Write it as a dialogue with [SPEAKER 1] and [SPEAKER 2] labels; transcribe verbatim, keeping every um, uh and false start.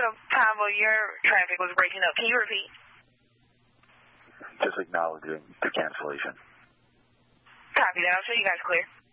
[SPEAKER 1] hello, Pablo, your traffic was breaking up. Can you repeat?
[SPEAKER 2] Just acknowledging the cancellation.
[SPEAKER 1] Copy that. I'll show you guys clear.